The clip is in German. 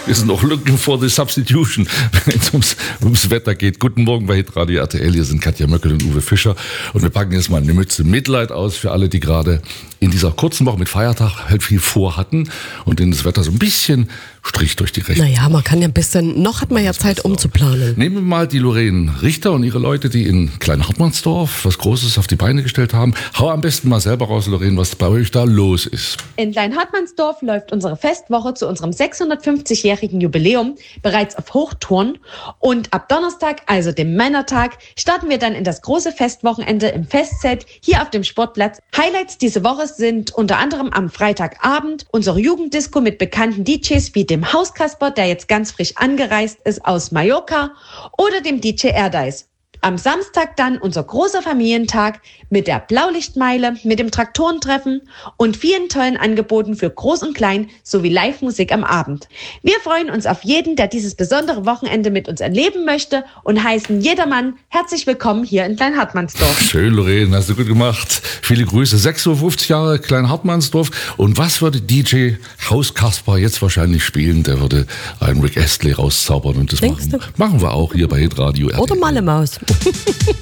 Wir sind noch looking for the substitution, wenn es ums Wetter geht. Guten Morgen bei Hitradio RTL. Hier sind Katja Möckel und Uwe Fischer. Und wir packen jetzt mal eine Mütze Mitleid aus für alle, die gerade in dieser kurzen Woche mit Feiertag halt viel vorhatten und denen das Wetter so ein bisschen Strich durch die Rechnung. Naja, man kann ja ein bisschen, noch hat man ja Zeit umzuplanen. Nehmen wir mal die Lorraine Richter und ihre Leute, die in Klein-Hartmannsdorf was Großes auf die Beine gestellt haben. Hau am besten mal selber raus, Lorraine, was bei euch da los ist. In Klein-Hartmannsdorf läuft unsere Festwoche zu unserem 650-jährigen Jubiläum bereits auf Hochtouren. Und ab Donnerstag, also dem Männertag, starten wir dann in das große Festwochenende im Festzelt hier auf dem Sportplatz. Highlights diese Woche sind unter anderem am Freitagabend unsere Jugenddisco mit bekannten DJs wie dem Hauskasper, der jetzt ganz frisch angereist ist aus Mallorca, oder dem DJ Erdeis. Am Samstag dann unser großer Familientag mit der Blaulichtmeile, mit dem Traktorentreffen und vielen tollen Angeboten für Groß und Klein sowie Live-Musik am Abend. Wir freuen uns auf jeden, der dieses besondere Wochenende mit uns erleben möchte und heißen jedermann herzlich willkommen hier in Klein-Hartmannsdorf. Schön, Lorraine, hast du gut gemacht. Viele Grüße. 56 Jahre Klein-Hartmannsdorf. Und was würde DJ Hauskasper jetzt wahrscheinlich spielen? Der würde einen Rick Astley rauszaubern und das machen wir auch hier bei Hitradio RTL. Oder Malle Maus.